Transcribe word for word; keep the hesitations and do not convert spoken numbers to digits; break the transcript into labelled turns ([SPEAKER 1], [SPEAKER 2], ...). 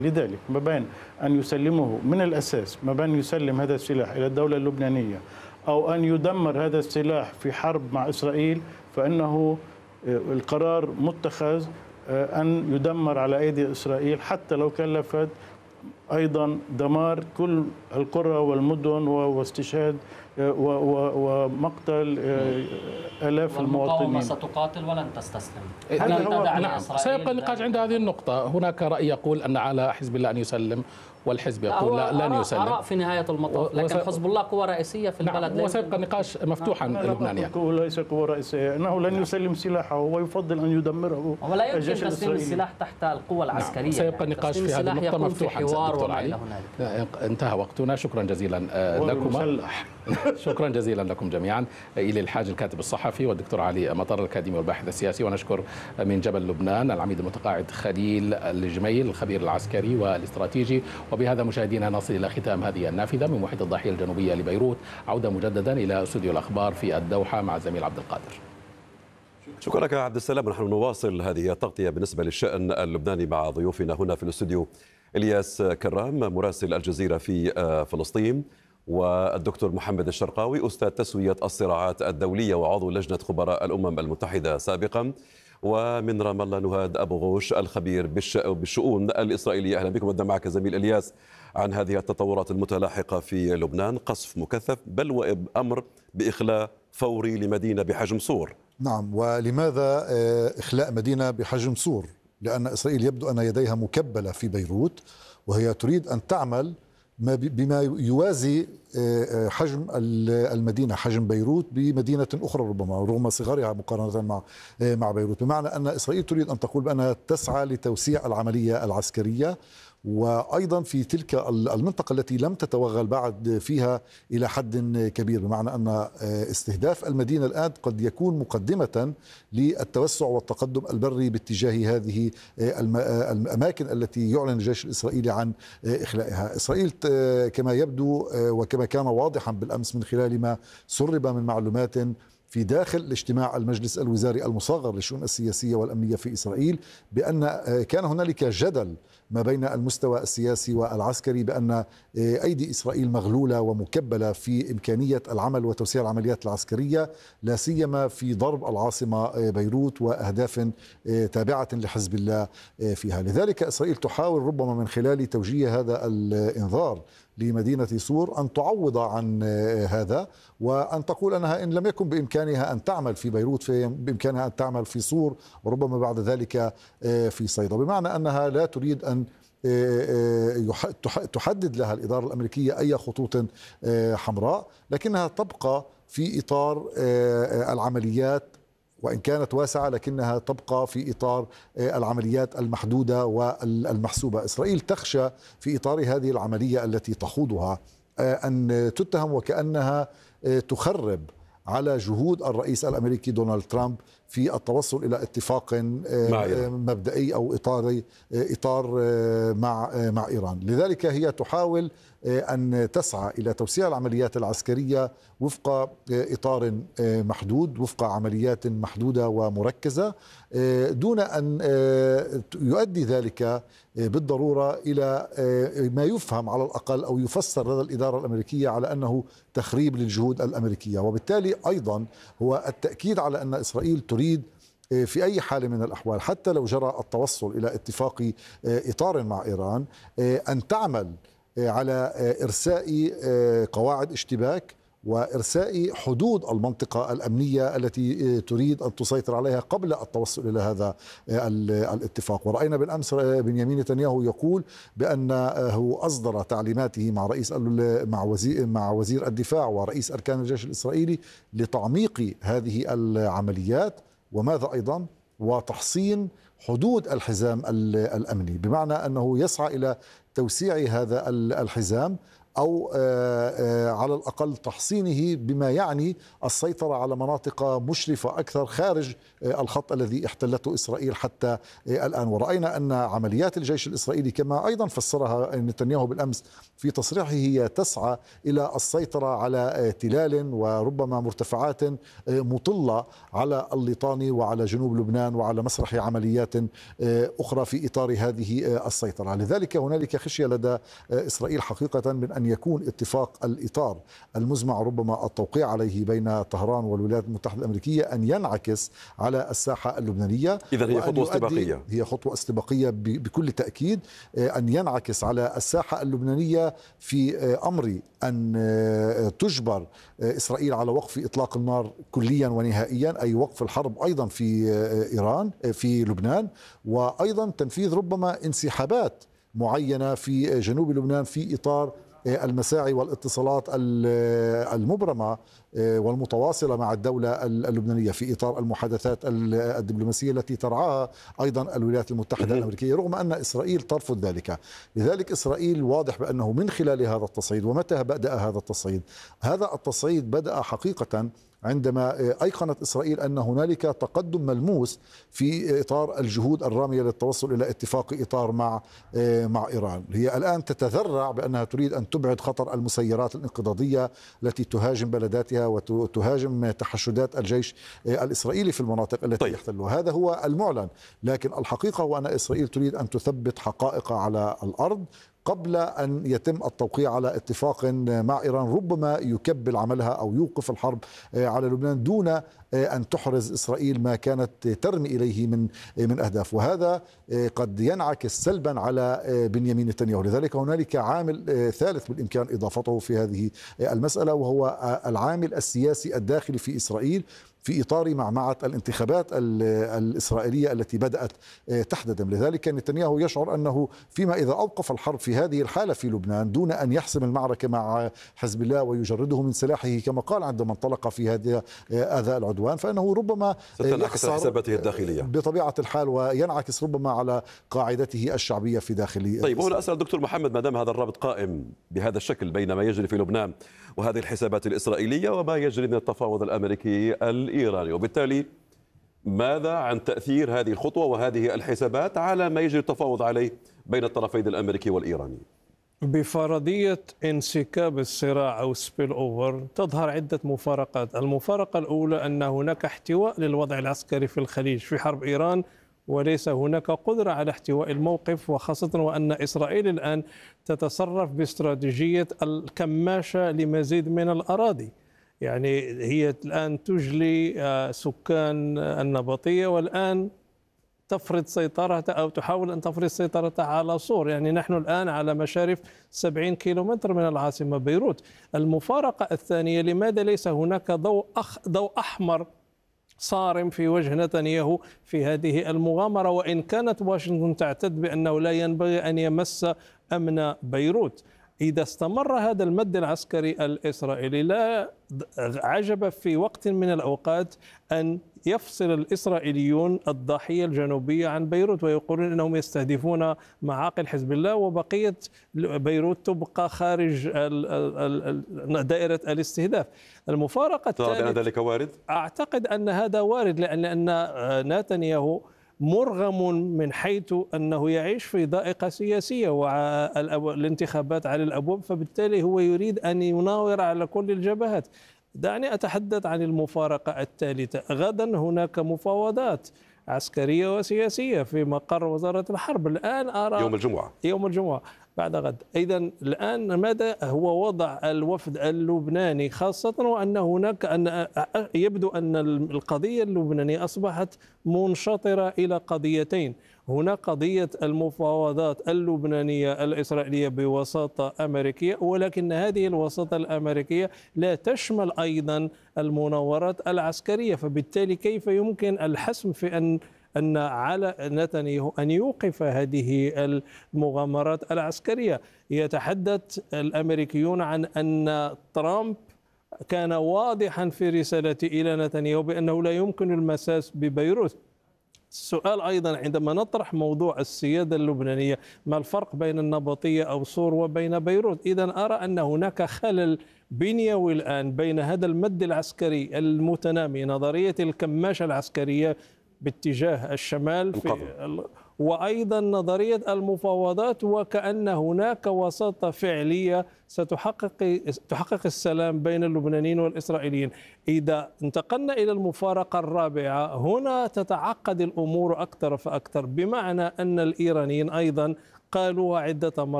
[SPEAKER 1] لذلك ما بين أن يسلمه من الأساس، ما بين يسلم هذا السلاح إلى الدولة اللبنانية أو أن يدمر هذا السلاح في حرب مع إسرائيل، فإنه القرار متخذ أن يدمر على أيدي إسرائيل، حتى لو كلفت أيضا دمار كل القرى والمدن واستشهاد ومقتل آلاف المواطنين.
[SPEAKER 2] والمقاومة ستقاتل ولن تستسلم.
[SPEAKER 3] نعم، سيبقى النقاش عند هذه النقطة. هناك رأي يقول أن على حزب الله أن يسلم، والحزب يقول لا لن يسلم.
[SPEAKER 2] آراء في نهاية المطاف، لكن حزب الله قوة رئيسية في البلد.
[SPEAKER 3] نعم، وسيبقى النقاش مفتوحا لبنانيا.
[SPEAKER 1] ليس قوة رئيسية، أنه لن يسلم سلاحه ويفضل أن يدمره.
[SPEAKER 2] ولا يمكن تسليم السلاح تحت القوة العسكرية.
[SPEAKER 3] نعم. سيبقى النقاش في هذه النقطة مفتوحا. دكتور علي، انتهى وقتنا. شكرا جزيلا لكم. شكرا جزيلا لكم جميعا. إلى الحاج الكاتب الصحفي والدكتور علي مطر الأكاديمي والباحث السياسي، ونشكر من جبل لبنان العميد المتقاعد خليل الجميل الخبير العسكري والاستراتيجي. وبهذا مشاهدينا نصل إلى ختام هذه النافذة من محيط الضاحية الجنوبية لبيروت. عودة مجددا إلى استوديو الأخبار في الدوحة مع الزميل عبد القادر.
[SPEAKER 4] شكرا لك عبد السلام. نحن نواصل هذه التغطية بالنسبة للشأن اللبناني مع ضيوفنا هنا في الاستوديو: إلياس كرام مراسل الجزيرة في فلسطين، والدكتور محمد الشرقاوي أستاذ تسوية الصراعات الدولية وعضو لجنة خبراء الأمم المتحدة سابقا، ومن رام الله نهاد أبو غوش الخبير بالشؤون الإسرائيلية. أهلا بكم. أبدأ معك زميل إلياس عن هذه التطورات المتلاحقة في لبنان، قصف مكثف بل وأمر بإخلاء فوري لمدينة بحجم صور.
[SPEAKER 5] نعم، ولماذا إخلاء مدينة بحجم صور؟ لأن إسرائيل يبدو أن يديها مكبلة في بيروت، وهي تريد أن تعمل بما يوازي حجم المدينة، حجم بيروت بمدينة أخرى ربما رغم صغرها مقارنة مع مع بيروت، بمعنى أن إسرائيل تريد أن تقول بأنها تسعى لتوسيع العملية العسكرية، وأيضا في تلك المنطقة التي لم تتوغل بعد فيها إلى حد كبير، بمعنى أن استهداف المدينة الآن قد يكون مقدمة للتوسع والتقدم البري باتجاه هذه الأماكن التي يعلن الجيش الإسرائيلي عن إخلائها. إسرائيل كما يبدو وكما كان واضحا بالأمس من خلال ما سرب من معلومات في داخل الاجتماع المجلس الوزاري المصغر للشؤون السياسية والأمنية في إسرائيل، بأن كان هنالك جدل ما بين المستوى السياسي والعسكري بأن أيدي إسرائيل مغلولة ومكبلة في إمكانية العمل وتوسيع العمليات العسكرية، لا سيما في ضرب العاصمة بيروت وأهداف تابعة لحزب الله فيها. لذلك إسرائيل تحاول ربما من خلال توجيه هذا الإنذار لمدينة صور أن تعوض عن هذا، وأن تقول أنها إن لم يكن بإمكانها أن تعمل في بيروت فبإمكانها أن تعمل في صور، وربما بعد ذلك في صيدا، بمعنى أنها لا تريد أن تحدد لها الإدارة الأمريكية أي خطوط حمراء، لكنها تبقى في إطار العمليات، وإن كانت واسعة لكنها تبقى في إطار العمليات المحدودة والمحسوبة. إسرائيل تخشى في إطار هذه العملية التي تخوضها أن تتهم وكأنها تخرب على جهود الرئيس الأمريكي دونالد ترامب في التوصل إلى اتفاق مبدئي أو إطاري إطار مع مع إيران. لذلك هي تحاول أن تسعى إلى توسيع العمليات العسكرية وفق إطار محدود، وفق عمليات محدودة ومركزة، دون أن يؤدي ذلك بالضرورة إلى ما يفهم على الأقل أو يفسر لدى الإدارة الأمريكية على أنه تخريب للجهود الأمريكية. وبالتالي أيضا هو التأكيد على أن إسرائيل تريد في أي حال من الأحوال، حتى لو جرى التوصل إلى اتفاق إطار مع إيران، أن تعمل على إرساء قواعد اشتباك وإرساء حدود المنطقة الأمنية التي تريد أن تسيطر عليها قبل التوصل إلى هذا الاتفاق. ورأينا بالأمس بنيامين نتنياهو يقول بأنه أصدر تعليماته مع رئيس مع وزير مع وزير الدفاع ورئيس أركان الجيش الإسرائيلي لتعميق هذه العمليات، وماذا أيضا وتحصين حدود الحزام الأمني، بمعنى أنه يسعى إلى توسيع هذا الحزام أو على الأقل تحصينه بما يعني السيطرة على مناطق مشرفة أكثر خارج الخط الذي احتلته إسرائيل حتى الآن. ورأينا أن عمليات الجيش الإسرائيلي كما أيضا فسرها نتنياهو بالأمس في تصريحه هي تسعى إلى السيطرة على تلال وربما مرتفعات مطلة على الليطاني وعلى جنوب لبنان وعلى مسرح عمليات أخرى في إطار هذه السيطرة. لذلك هنالك خشية لدى إسرائيل حقيقة من أن يكون اتفاق الإطار المزمع ربما التوقيع عليه بين طهران والولايات المتحدة الأمريكية أن ينعكس على الساحة اللبنانية.
[SPEAKER 4] إذن هي خطوة استباقية،
[SPEAKER 5] هي خطوة استباقية بكل تأكيد، أن ينعكس على الساحة اللبنانية في أمر أن تجبر إسرائيل على وقف إطلاق النار كليا ونهائيا، أي وقف الحرب أيضا في إيران في لبنان، وأيضا تنفيذ ربما انسحابات معينة في جنوب لبنان في إطار المساعي والاتصالات المبرمة والمتواصلة مع الدولة اللبنانية في إطار المحادثات الدبلوماسية التي ترعاها أيضا الولايات المتحدة الأمريكية، رغم أن إسرائيل ترفض ذلك. لذلك إسرائيل واضح بأنه من خلال هذا التصعيد، ومتى بدأ هذا التصعيد؟ هذا التصعيد بدأ حقيقة عندما أيقنت إسرائيل أن هنالك تقدم ملموس في إطار الجهود الرامية للتوصل إلى اتفاق إطار مع مع إيران. هي الآن تتذرع بأنها تريد أن تبعد خطر المسيرات الانقضاضية التي تهاجم بلداتها وتهاجم تحشدات الجيش الإسرائيلي في المناطق التي طيب. يحتلها. هذا هو المعلن، لكن الحقيقة هو أن إسرائيل تريد أن تثبت حقائق على الأرض قبل أن يتم التوقيع على اتفاق مع إيران ربما يكبل عملها أو يوقف الحرب على لبنان دون أن تحرز إسرائيل ما كانت ترمي إليه من من أهداف، وهذا قد ينعكس سلبا على بنيامين نتنياهو. لذلك هنالك عامل ثالث بالإمكان إضافته في هذه المسألة، وهو العامل السياسي الداخلي في إسرائيل في إطار معمعة الانتخابات الإسرائيلية التي بدأت تحتدم. لذلك نتنياهو يشعر أنه فيما إذا أوقف الحرب في هذه الحالة في لبنان دون أن يحسم المعركة مع حزب الله ويجرده من سلاحه كما قال عندما انطلق في هذا هذا العدوان، فإنه ربما
[SPEAKER 4] ستنعكس على حساباته الداخلية
[SPEAKER 5] بطبيعة الحال، وينعكس ربما على قاعدته الشعبية في داخل.
[SPEAKER 4] طيب هنا أسأل دكتور محمد، ما دام هذا الرابط قائم بهذا الشكل بين ما يجري في لبنان وهذه الحسابات الإسرائيلية وما يجري من التفاوض الأمريكي الإيراني، وبالتالي ماذا عن تأثير هذه الخطوة وهذه الحسابات على ما يجري التفاوض عليه بين الطرفين الأمريكي والإيراني؟
[SPEAKER 6] بفرضية انسكاب الصراع أو سبيل أوفر تظهر عدة مفارقات. المفارقة الأولى أن هناك احتواء للوضع العسكري في الخليج في حرب إيران، وليس هناك قدرة على احتواء الموقف، وخاصة وأن إسرائيل الآن تتصرف باستراتيجية الكماشة لمزيد من الأراضي. يعني هي الآن تجلي سكان النبطية والآن تفرض سيطرتها أو تحاول أن تفرض سيطرتها على صور. يعني نحن الآن على مشارف سبعين كيلومتر من العاصمة بيروت. المفارقة الثانية، لماذا ليس هناك ضوء أخ ضوء أحمر صارم في وجه نتنياهو في هذه المغامرة، وإن كانت واشنطن تعتد بأنه لا ينبغي أن يمس أمن بيروت؟ إذا استمر هذا المد العسكري الإسرائيلي لا عجب في وقت من الأوقات أن يفصل الإسرائيليون الضاحية الجنوبية عن بيروت ويقولون أنهم يستهدفون معاقل حزب الله، وبقية بيروت تبقى خارج دائرة الاستهداف. المفارقة الثالثة،
[SPEAKER 4] أن ذلك وارد؟
[SPEAKER 6] أعتقد أن هذا وارد، لأن أن نتنياهو مرغم من حيث أنه يعيش في ضائقة سياسية والانتخابات على الأبواب، فبالتالي هو يريد أن يناور على كل الجبهات. دعني أتحدث عن المفارقة الثالثة. غدا هناك مفاوضات عسكرية وسياسية في مقر وزارة الحرب. الآن أرى
[SPEAKER 4] يوم الجمعة
[SPEAKER 6] يوم الجمعة بعد غد. إذا الآن ماذا هو وضع الوفد اللبناني، خاصة وأن هناك أن يبدو أن القضية اللبنانية أصبحت منشطرة إلى قضيتين. هناك قضية المفاوضات اللبنانية الإسرائيلية بوساطة أمريكية، ولكن هذه الوساطة الأمريكية لا تشمل أيضا المناورات العسكرية، فبالتالي كيف يمكن الحسم في أن أن على نتنياهو أن يوقف هذه المغامرات العسكرية؟ يتحدث الأمريكيون عن أن ترامب كان واضحا في رسالته إلى نتنياهو بأنه لا يمكن المساس ببيروت. السؤال أيضا عندما نطرح موضوع السيادة اللبنانية، ما الفرق بين النبطية أو صور وبين بيروت؟ إذا أرى أن هناك خلل بنيوي الآن بين هذا المد العسكري المتنامي، نظرية الكماشة العسكرية باتجاه الشمال في وأيضا نظرية المفاوضات، وكأن هناك وساطة فعلية ستحقق تحقق السلام بين اللبنانيين والإسرائيليين. إذا انتقلنا إلى المفارقة الرابعة هنا تتعقد الأمور أكثر فأكثر، بمعنى أن الإيرانيين أيضا قالوا عدة مرات